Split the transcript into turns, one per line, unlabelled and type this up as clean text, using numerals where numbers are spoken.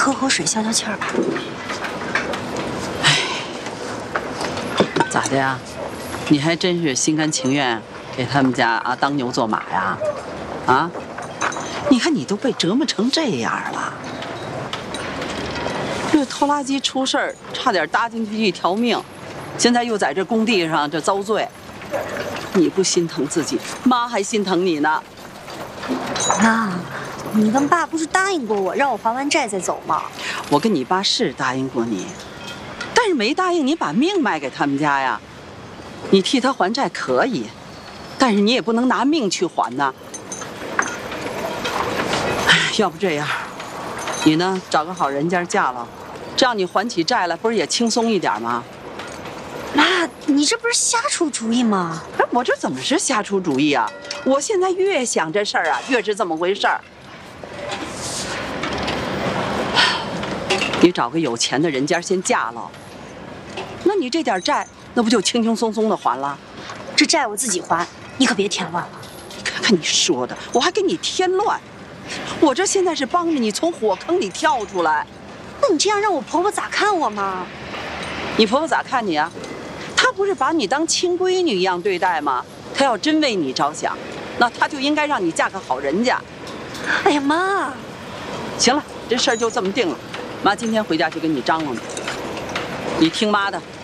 喝口水消消气儿吧。
咋的呀？你还真是心甘情愿给他们家当牛做马呀？啊？你看你都被折磨成这样了，这拖拉机出事儿，差点搭进去一条命，现在又在这工地上这遭罪，你不心疼自己，妈还心疼你呢。
妈，你跟爸不是答应过我让我还完债再走吗？
我跟你爸是答应过你，但是没答应你把命卖给他们家呀。你替他还债可以，但是你也不能拿命去还呐。要不这样，你呢找个好人家嫁了，这样你还起债来，不是也轻松一点吗？
妈，你这不是瞎出主意吗？
哎，我这怎么是瞎出主意啊？我现在越想这事儿啊，越是这么回事儿。你找个有钱的人家先嫁了，那你这点债，那不就轻轻松松的还了？
这债我自己还，你可别添乱了。
看看你说的，我还给你添乱。我这现在是帮着你从火坑里跳出来。
那你这样让我婆婆咋看我吗？
你婆婆咋看你啊？她不是把你当亲闺女一样对待吗？她要真为你着想，那她就应该让你嫁个好人家。
哎呀妈！
行了，这事儿就这么定了。妈今天回家就跟你张罗呢，你听妈的。